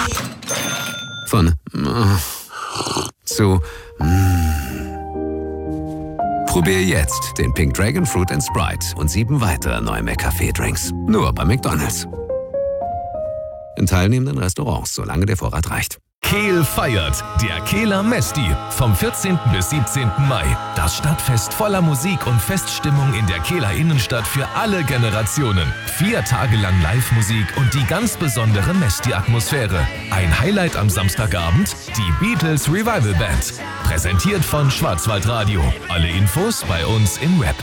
Von zu Probier jetzt den Pink Dragon Fruit & Sprite und 7 weitere neue McCafé-Drinks. Nur bei McDonald's. In teilnehmenden Restaurants, solange der Vorrat reicht. Kehl feiert, der Kehler Mesti, vom 14. bis 17. Mai. Das Stadtfest voller Musik und Feststimmung in der Kehler Innenstadt für alle Generationen. 4 Tage lang Live-Musik und die ganz besondere Mesti-Atmosphäre. Ein Highlight am Samstagabend, die Beatles Revival Band. Präsentiert von Schwarzwaldradio. Alle Infos bei uns im Web.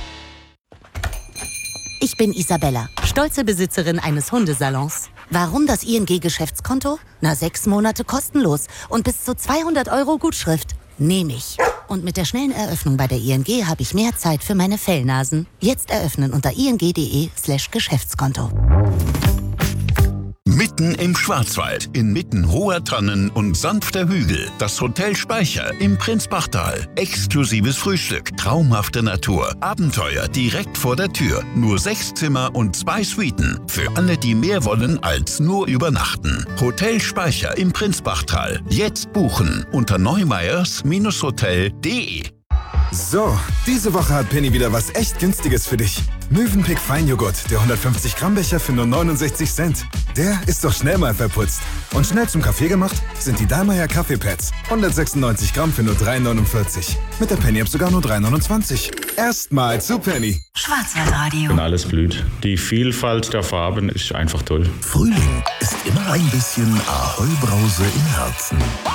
Ich bin Isabella, stolze Besitzerin eines Hundesalons. Warum das ING-Geschäftskonto? 6 Monate kostenlos und bis zu 200 € Gutschrift. Nehme ich. Und mit der schnellen Eröffnung bei der ING habe ich mehr Zeit für meine Fellnasen. Jetzt eröffnen unter ing.de/Geschäftskonto. Mitten im Schwarzwald, inmitten hoher Tannen und sanfter Hügel, das Hotel Speicher im Prinzbachtal. Exklusives Frühstück, traumhafte Natur, Abenteuer direkt vor der Tür. Nur 6 Zimmer und 2 Suiten. Für alle, die mehr wollen als nur übernachten. Hotel Speicher im Prinzbachtal. Jetzt buchen unter neumeyers-hotel.de. So, diese Woche hat Penny wieder was echt Günstiges für dich. Mövenpick Feinjoghurt, der 150 Gramm Becher für nur 69 Cent. Der ist doch schnell mal verputzt. Und schnell zum Kaffee gemacht sind die Dallmayr Kaffeepads. 196 Gramm für nur 3,49. Mit der Penny-App sogar nur 3,29. Erstmal zu Penny. Schwarzwaldradio. Wenn alles blüht. Die Vielfalt der Farben ist einfach toll. Frühling ist immer ein bisschen Ahoi-Brause im Herzen.